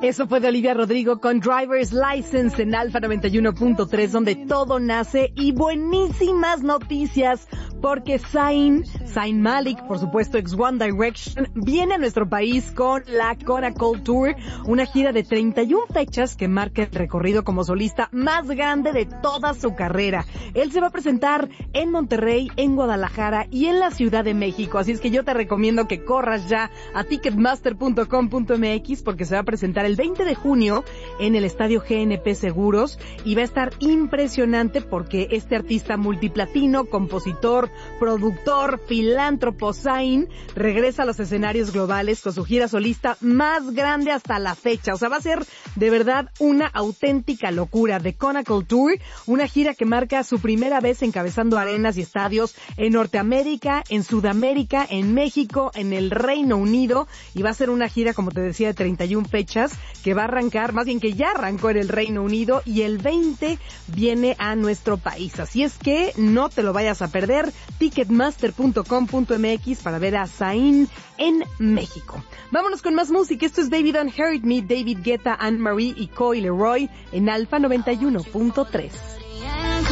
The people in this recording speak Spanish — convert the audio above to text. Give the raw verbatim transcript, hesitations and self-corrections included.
Eso fue de Olivia Rodrigo con Driver's License en Alfa noventa y uno punto tres, donde todo nace. Y buenísimas noticias, porque Zayn, Zayn Malik, por supuesto, ex One Direction, viene a nuestro país con la Conacold Tour, una gira de treinta y una fechas que marca el recorrido como solista más grande de toda su carrera. Él se va a presentar en Monterrey, en Guadalajara y en la Ciudad de México, así es que yo te recomiendo que corras ya a ticketmaster punto com punto m x porque se va a presentar el veinte de junio en el Estadio G N P Seguros y va a estar impresionante porque este artista multiplatino, compositor, productor, filántropo Zayn regresa a los escenarios globales con su gira solista más grande hasta la fecha. O sea, va a ser de verdad una auténtica locura. The Conacold Tour, una gira que marca su primera vez encabezando arenas y estadios en Norteamérica, en Sudamérica, en México, en el Reino Unido, y va a ser una gira, como te decía, de treinta y una fechas que va a arrancar, más bien que ya arrancó en el Reino Unido, y el veinte viene a nuestro país. Así es que no te lo vayas a perder. ticketmaster punto com punto m x para ver a Zayn en México. Vámonos con más música. Esto es Baby Don't Hurt Me, David Guetta, Anne Marie y Coy Leroy en Alfa noventa y uno punto tres.